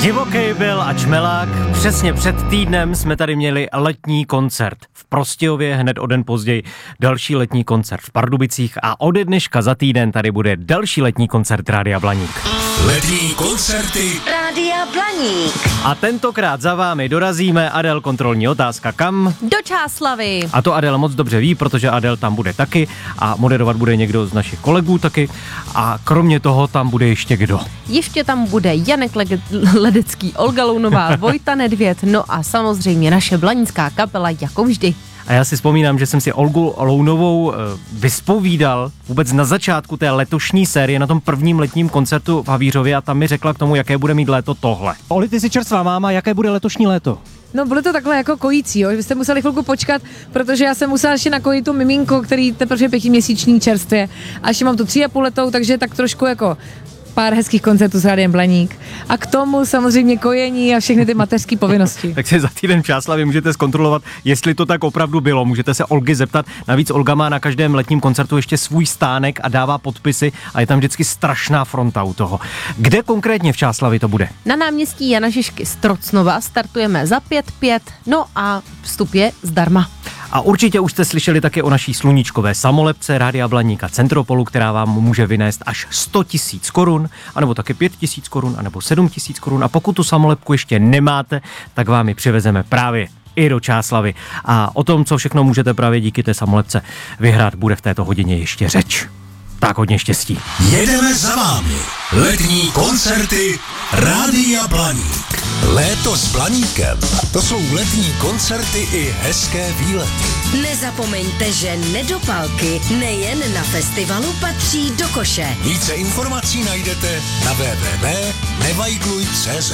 Divoký byl a čmelák. Přesně před týdnem jsme tady měli letní koncert. V Prostějově hned o den později další letní koncert v Pardubicích a ode dneška za týden tady bude další letní koncert Rádia Blaník. Letní koncerty Rádia Blaník. A tentokrát za vámi dorazíme. Adel, kontrolní otázka, kam? Do Čáslavy. A to Adel moc dobře ví, protože Adel tam bude taky a moderovat bude někdo z našich kolegů taky. A kromě toho tam bude ještě kdo? Ještě tam bude Janek Ledecký, Olga Lounová, Vojta Nedvěd, no a samozřejmě naše blanícká kapela jako vždy. A já si vzpomínám, že jsem si Olgu Lounovou vyspovídal vůbec na začátku té letošní série na tom prvním letním koncertu v Havířově a tam mi řekla k tomu, jaké bude mít léto tohle. Oli, ty jsi čerstvá máma, jaké bude letošní léto? No bude to takhle jako kojící, jo, že byste museli chvilku počkat, protože já jsem musela ještě nakojit tu miminko, který teprve 5měsíční čerstvě a ještě mám tu 3,5 letou, takže tak trošku jako pár hezkých koncertů s Rádiem Blaník. A k tomu samozřejmě kojení a všechny ty mateřské povinnosti. Tak si za týden v Čáslavě můžete zkontrolovat, jestli to tak opravdu bylo. Můžete se Olgy zeptat. Navíc Olga má na každém letním koncertu ještě svůj stánek a dává podpisy a je tam vždycky strašná fronta u toho. Kde konkrétně v Čáslavi to bude? Na náměstí Jana Žižky z Trocnova startujeme za 5,5, no a vstup je zdarma. A určitě už jste slyšeli také o naší sluníčkové samolepce Rádia Blaník a Centropolu, která vám může vynést až 100 000 korun, anebo také 5 000 korun, anebo 7 000 korun. A pokud tu samolepku ještě nemáte, tak vám ji přivezeme právě i do Čáslavy. A o tom, co všechno můžete právě díky té samolepce vyhrát, bude v této hodině ještě řeč. Tak hodně štěstí. jedeme za vámi. Letní koncerty Rádia Blaník. Léto s Blaníkem. To jsou letní koncerty i hezké výlety. Nezapomeňte, že nedopalky nejen na festivalu patří do koše. Více informací najdete na www.nevajgluj.cz.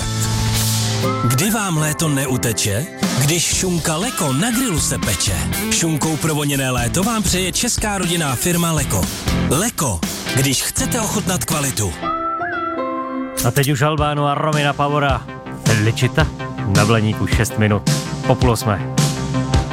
Kdy vám léto neuteče? Když šunka Leko na grilu se peče. Šunkou provoněné léto vám přeje česká rodinná firma Leko. Leko, když chcete ochutnat kvalitu. A teď už Albánu a Romina Pavora. Felicita na Blaníku 6 minut po 7:30.